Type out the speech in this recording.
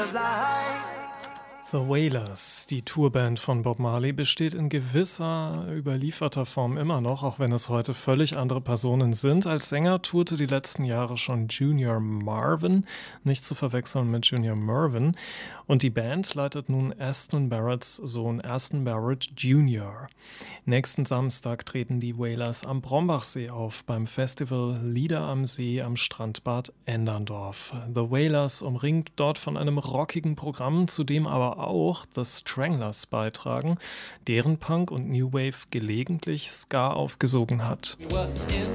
The Wailers, die Tourband von Bob Marley, besteht in gewisser überlieferter Form immer noch, auch wenn es heute völlig andere Personen sind. Als Sänger tourte die letzten Jahre schon Junior Marvin, nicht zu verwechseln mit Junior Murvin. Und die Band leitet nun Aston Barretts Sohn Aston Barrett Jr. Nächsten Samstag treten die Wailers am Brombachsee auf, beim Festival Lieder am See am Strandbad Enderndorf. The Wailers, umringt dort von einem rockigen Programm, zu dem aber auch The Stranglers beitragen, deren Punk und New Wave gelegentlich Ska aufgesogen hat.